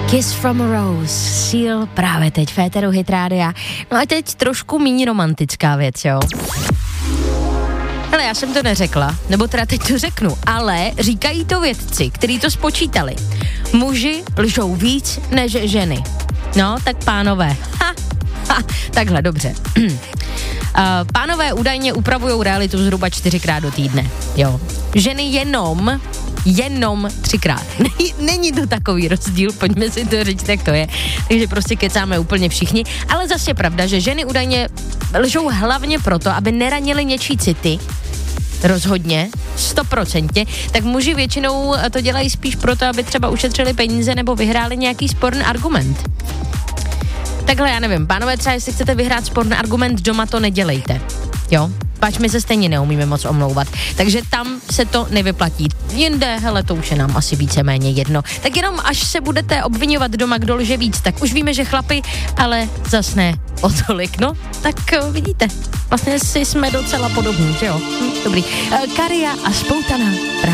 Kiss from a Rose, Seal právě teď v éteru Hit Rádia. No a teď trošku méně romantická věc, jo. Hele, já jsem to neřekla, nebo teda teď to řeknu, ale říkají to vědci, kteří to spočítali. Muži lžou víc než ženy. No, tak pánové, takhle, dobře. Pánové údajně upravujou realitu zhruba 4krát do týdne, jo. Ženy jenom 3krát. Není to takový rozdíl, pojďme si to říct, jak to je. Takže prostě kecáme úplně všichni. Ale zase je pravda, že ženy údajně lžou hlavně proto, aby neranily něčí city, rozhodně, 100%, tak muži většinou to dělají spíš proto, aby třeba ušetřili peníze nebo vyhráli nějaký sporný argument. Takhle já nevím, pánové, třeba jestli chcete vyhrát sporný argument doma, to nedělejte, jo? Pač my se stejně neumíme moc omlouvat, takže tam se to nevyplatí. Jinde, hele, to už je nám asi víceméně jedno. Tak jenom až se budete obvinovat doma, kdo lže víc, tak už víme, že chlapi, ale zas ne o tolik, no, tak vidíte, vlastně si jsme docela podobní, že jo? Dobrý. Karia a Spoutaná.